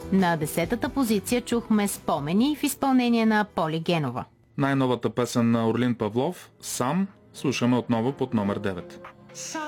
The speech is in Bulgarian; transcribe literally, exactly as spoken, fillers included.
На десетата позиция чухме Спомени в изпълнение на Поли Генова. Най-новата песен на Орлин Павлов «Сам» слушаме отново под номер девет.